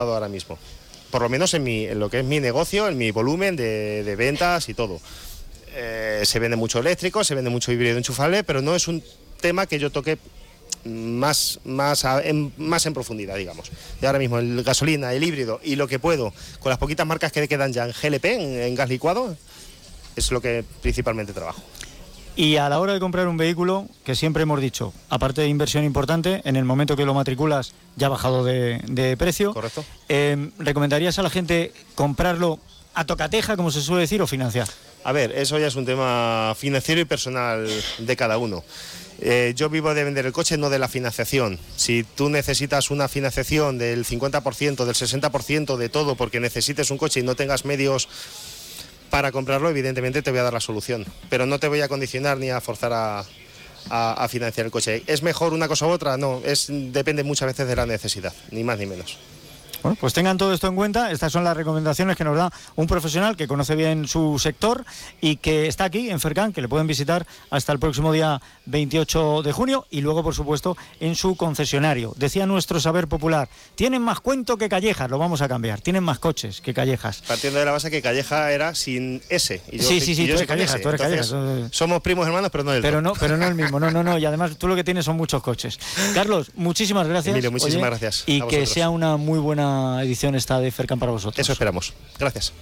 ahora mismo. Por lo menos en lo que es mi negocio, en mi volumen de ventas y todo. Se vende mucho eléctrico, se vende mucho híbrido enchufable, pero no es un tema que yo toque más en profundidad, digamos. Y ahora mismo el gasolina, el híbrido y lo que puedo, con las poquitas marcas que quedan ya en GLP, en gas licuado, es lo que principalmente trabajo. Y a la hora de comprar un vehículo, que siempre hemos dicho, aparte de inversión importante, en el momento que lo matriculas ya ha bajado de precio. Correcto. ¿Recomendarías a la gente comprarlo a tocateja, como se suele decir, o financiar? A ver, eso ya es un tema financiero y personal de cada uno. Yo vivo de vender el coche, no de la financiación. Si tú necesitas una financiación del 50%, del 60% de todo, porque necesites un coche y no tengas medios para comprarlo, evidentemente te voy a dar la solución, pero no te voy a condicionar ni a forzar a financiar el coche. ¿Es mejor una cosa u otra? No, depende muchas veces de la necesidad, ni más ni menos. Bueno, pues tengan todo esto en cuenta. Estas son las recomendaciones que nos da un profesional que conoce bien su sector y que está aquí en Fercan, que le pueden visitar hasta el próximo día 28 de junio y luego, por supuesto, en su concesionario. Decía nuestro saber popular, tienen más cuento que Callejas, lo vamos a cambiar, tienen más coches que Callejas. Partiendo de la base que Calleja era sin S. Y yo, sí, tú eres Callejas, tú eres Callejas. Somos primos hermanos, pero no del todo. Pero no el mismo, no, y además tú lo que tienes son muchos coches. Carlos, muchísimas gracias. Emilio, muchísimas gracias. Y que sea una muy buena edición esta de Fercan para vosotros. Eso esperamos. Gracias.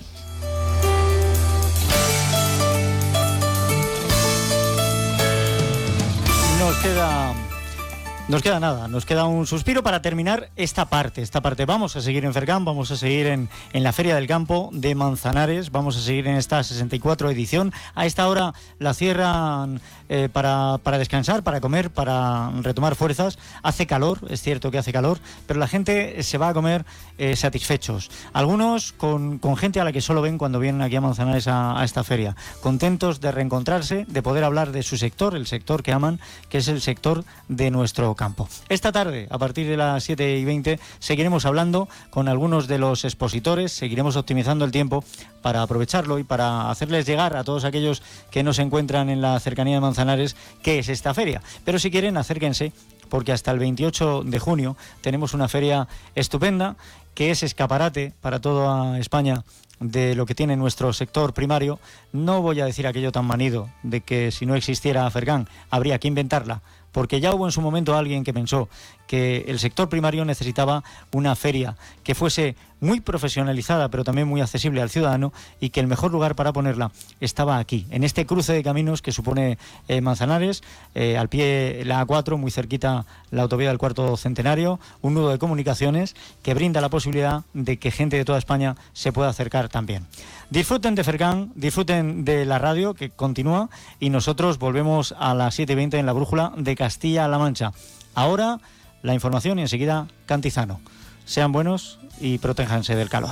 Nos queda un suspiro para terminar esta parte. Vamos a seguir en Fercan, vamos a seguir en la Feria del Campo de Manzanares, vamos a seguir en esta 64 edición. A esta hora la cierran para descansar, para comer, para retomar fuerzas. Hace calor, es cierto que hace calor, pero la gente se va a comer satisfechos. Algunos con gente a la que solo ven cuando vienen aquí a Manzanares a esta feria. Contentos de reencontrarse, de poder hablar de su sector, el sector que aman, que es el sector de nuestro campo. Esta tarde, a partir de las 7:20, seguiremos hablando con algunos de los expositores, seguiremos optimizando el tiempo para aprovecharlo y para hacerles llegar a todos aquellos que no se encuentran en la cercanía de Manzanares qué es esta feria. Pero si quieren, acérquense, porque hasta el 28 de junio tenemos una feria estupenda que es escaparate para toda España de lo que tiene nuestro sector primario. No voy a decir aquello tan manido de que si no existiera Fercan habría que inventarla, porque ya hubo en su momento alguien que pensó que el sector primario necesitaba una feria que fuese muy profesionalizada, pero también muy accesible al ciudadano, y que el mejor lugar para ponerla estaba aquí, en este cruce de caminos que supone Manzanares, al pie la A4, muy cerquita la autovía del Cuarto Centenario, un nudo de comunicaciones que brinda la posibilidad de que gente de toda España se pueda acercar también. Disfruten de Fercan, disfruten de la radio que continúa, y nosotros volvemos a las 7:20 en la Brújula de Castilla-La Mancha. Ahora la información y enseguida Cantizano. Sean buenos y protéjanse del calor.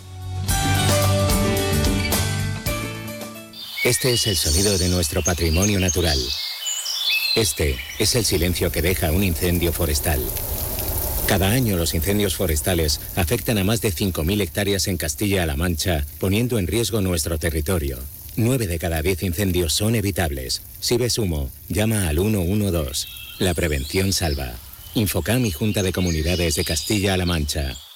Este es el sonido de nuestro patrimonio natural. Este es el silencio que deja un incendio forestal. Cada año los incendios forestales afectan a más de 5.000 hectáreas en Castilla-La Mancha, poniendo en riesgo nuestro territorio. 9 de cada 10 incendios son evitables. Si ves humo, llama al 112. La prevención salva. Infocam y Junta de Comunidades de Castilla-La Mancha.